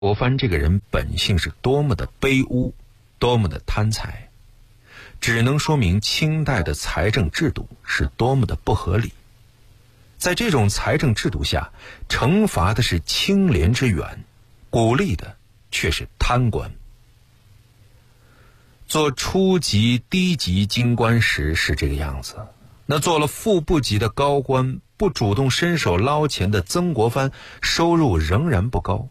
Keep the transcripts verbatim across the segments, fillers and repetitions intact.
国藩这个人本性是多么的卑污，多么的贪财，只能说明清代的财政制度是多么的不合理。在这种财政制度下，惩罚的是清廉之源，鼓励的却是贪官。做初级低级京官时是这个样子，那做了副部级的高官，不主动伸手捞钱的曾国藩收入仍然不高。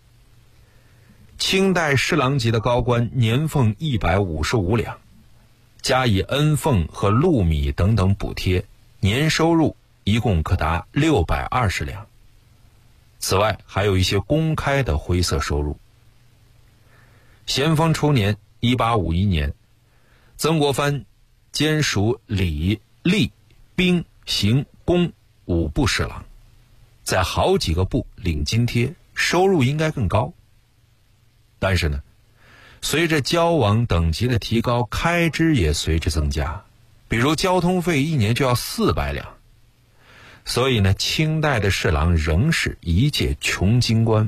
清代侍郎级的高官年俸一百五十五两，加以恩俸和禄米等等补贴，年收入一共可达六百二十两。此外还有一些公开的灰色收入。咸丰初年一八五一年，曾国藩兼属礼、吏、兵、刑、工五部侍郎，在好几个部领津贴，收入应该更高。但是呢，随着交往等级的提高，开支也随之增加，比如交通费一年就要四百两。所以呢，清代的侍郎仍是一介穷京官。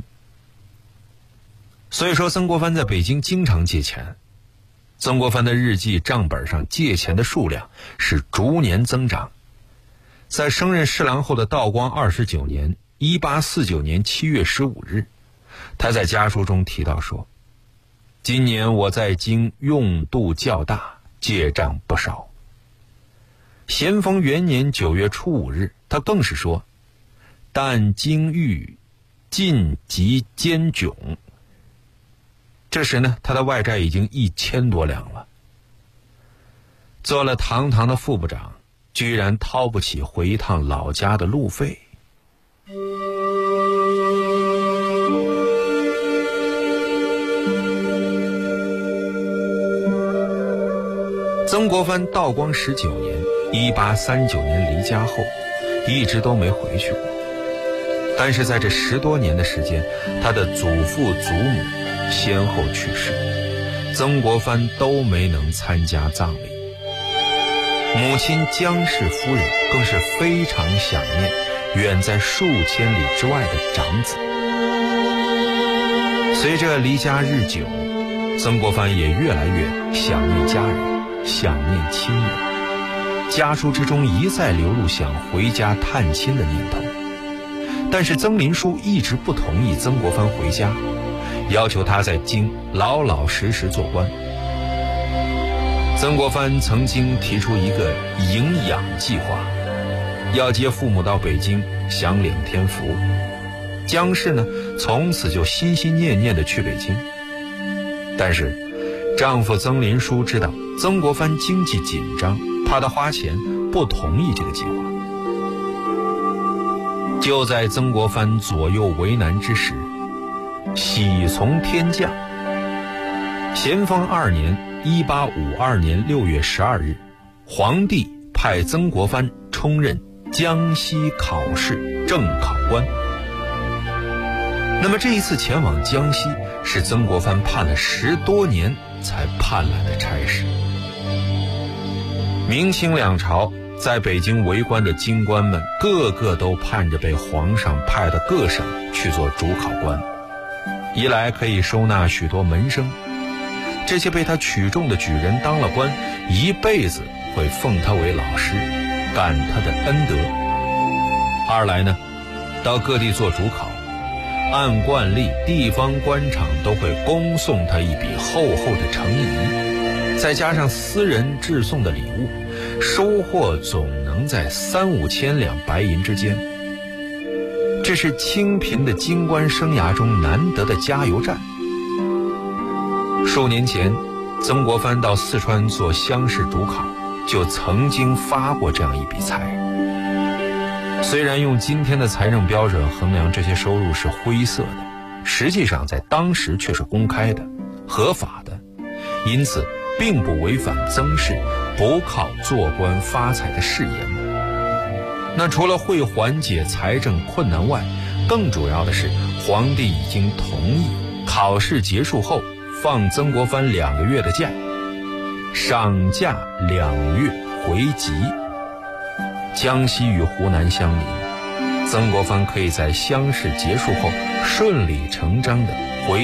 所以说曾国藩在北京经常借钱，曾国藩的日记账本上借钱的数量是逐年增长。在升任侍郎后的道光二十九年一八四九年七月十五日，他在家书中提到说，今年我在京用度较大，借账不少。咸丰元年九月初五日，他更是说，但京狱尽及艰窘。这时呢，他的外债已经一千多两了。做了堂堂的副部长，居然掏不起回一趟老家的路费。曾国藩道光十九年一八三九年离家后，一直都没回去过。但是在这十多年的时间，他的祖父祖母先后去世，曾国藩都没能参加葬礼。母亲江氏夫人更是非常想念远在数千里之外的长子。随着离家日久，曾国藩也越来越想念家人，想念亲人，家书之中一再流露想回家探亲的念头。但是曾林书一直不同意曾国藩回家，要求他在京老老实实做官。曾国藩曾经提出一个营养计划，要接父母到北京享领天福。江氏呢，从此就心心念念地去北京。但是丈夫曾林书知道曾国藩经济紧张，怕他花钱，不同意这个计划。就在曾国藩左右为难之时，喜从天降。咸丰二年一八五二年六月十二日，皇帝派曾国藩充任江西考试正考官。那么这一次前往江西，是曾国藩盼了十多年才盼来的差事。明清两朝在北京为官的京官们，个个都盼着被皇上派到各省去做主考官，一来可以收纳许多门生，这些被他取中的举人当了官，一辈子会奉他为老师，感他的恩德；二来呢，到各地做主考，按惯例地方官场都会恭送他一笔厚厚的诚仪，再加上私人致送的礼物，收获总能在三五千两白银之间。这是清贫的京官生涯中难得的加油站。数年前，曾国藩到四川做乡试主考，就曾经发过这样一笔财。虽然用今天的财政标准衡量这些收入是灰色的，实际上在当时却是公开的、合法的，因此并不违反曾氏不靠做官发财的誓言。那除了会缓解财政困难外，更主要的是皇帝已经同意考试结束后放曾国藩两个月的假，赏假两月回籍。江西与湖南相邻，曾国藩可以在乡试结束后顺理成章地